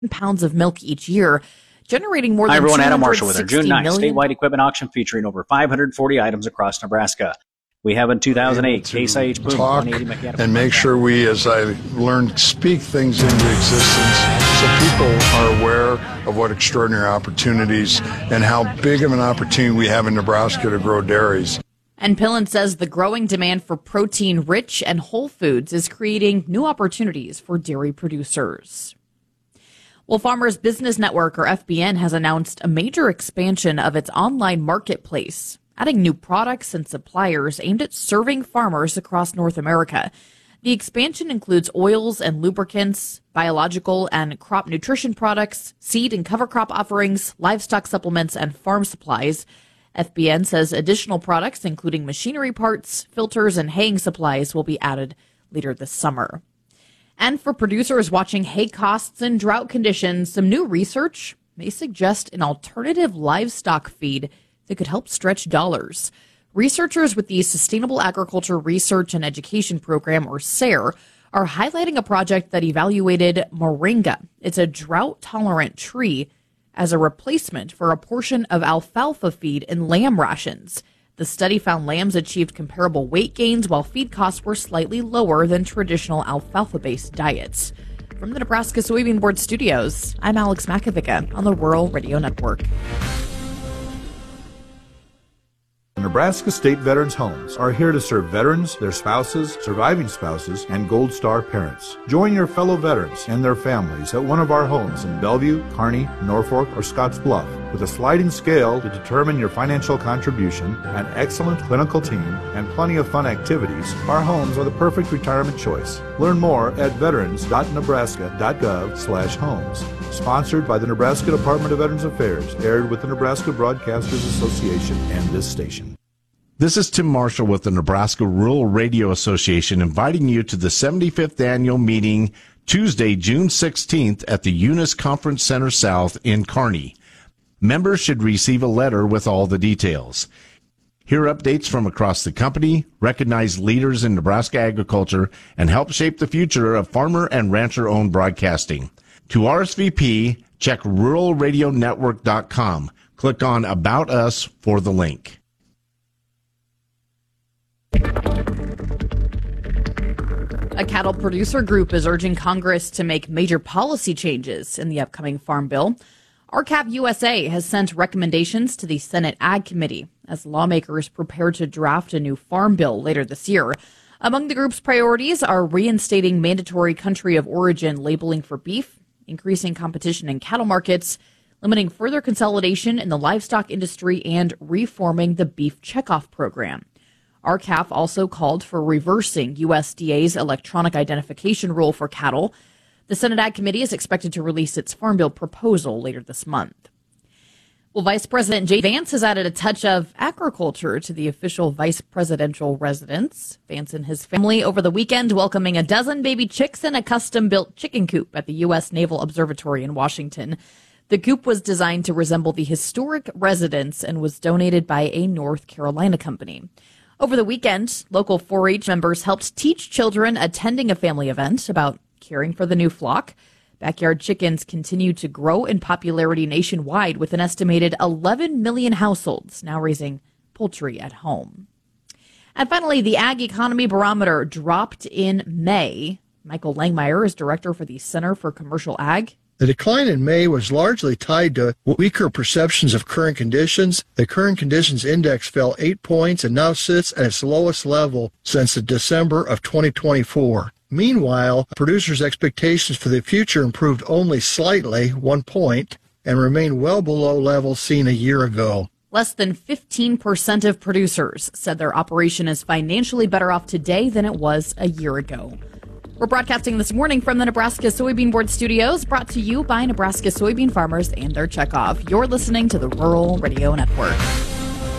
pounds of milk each year, generating more than Hi everyone, Adam Marshall with our June 9th million. statewide equipment auction featuring over 540 items across Nebraska. We have in 2008 Case IH Boom, talk 180 mechanical and make sure we, as I learned, speak things into existence so people are aware of what extraordinary opportunities and how big of an opportunity we have in Nebraska to grow dairies. And Pillen says the growing demand for protein-rich and whole foods is creating new opportunities for dairy producers. Well, Farmers Business Network, or FBN, has announced a major expansion of its online marketplace, adding new products and suppliers aimed at serving farmers across North America. The expansion includes oils and lubricants, biological and crop nutrition products, seed and cover crop offerings, livestock supplements, and farm supplies. FBN says additional products, including machinery parts, filters, and haying supplies, will be added later this summer. And for producers watching hay costs and drought conditions, some new research may suggest an alternative livestock feed that could help stretch dollars. Researchers with the Sustainable Agriculture Research and Education Program, or SARE, are highlighting a project that evaluated moringa. It's a drought-tolerant tree as a replacement for a portion of alfalfa feed in lamb rations. The study found lambs achieved comparable weight gains while feed costs were slightly lower than traditional alfalfa-based diets. From the Nebraska Soybean Board studios, I'm Alex Makovica on the Rural Radio Network. Nebraska State Veterans Homes are here to serve veterans, their spouses, surviving spouses, and Gold Star parents. Join your fellow veterans and their families at one of our homes in Bellevue, Kearney, Norfolk, or Scottsbluff. With a sliding scale to determine your financial contribution, an excellent clinical team, and plenty of fun activities, our homes are the perfect retirement choice. Learn more at veterans.nebraska.gov/homes. Sponsored by the Nebraska Department of Veterans Affairs, aired with the Nebraska Broadcasters Association and this station. This is Tim Marshall with the Nebraska Rural Radio Association, inviting you to the 75th annual meeting Tuesday, June 16th at the Eunice Conference Center South in Kearney. Members should receive a letter with all the details. Hear updates from across the company, recognize leaders in Nebraska agriculture, and help shape the future of farmer and rancher-owned broadcasting. To RSVP, check ruralradionetwork.com. Click on About Us for the link. A cattle producer group is urging Congress to make major policy changes in the upcoming Farm Bill. RCAP USA has sent recommendations to the Senate Ag Committee as lawmakers prepare to draft a new farm bill later this year. Among the group's priorities are reinstating mandatory country of origin labeling for beef, increasing competition in cattle markets, limiting further consolidation in the livestock industry, and reforming the beef checkoff program. RCAF also called for reversing USDA's electronic identification rule for cattle. The Senate Ag Committee is expected to release its Farm Bill proposal later this month. Well, Vice President Jay Vance has added a touch of agriculture to the official vice presidential residence. Vance and his family over the weekend welcoming a dozen baby chicks in a custom-built chicken coop at the U.S. Naval Observatory in Washington. The coop was designed to resemble the historic residence and was donated by a North Carolina company. Over the weekend, local 4-H members helped teach children attending a family event about caring for the new flock. Backyard chickens continue to grow in popularity nationwide, with an estimated 11 million households now raising poultry at home. And finally, the Ag Economy Barometer dropped in May. Michael Langmeyer is director for the Center for Commercial Ag. The decline in May was largely tied to weaker perceptions of current conditions. The current conditions index fell 8 points and now sits at its lowest level since December of 2024. Meanwhile, producers' expectations for the future improved only slightly, 1 point, and remain well below levels seen a year ago. Less than 15% of producers said their operation is financially better off today than it was a year ago. We're broadcasting this morning from the Nebraska Soybean Board studios, brought to you by Nebraska soybean farmers and their checkoff. You're listening to the Rural Radio Network.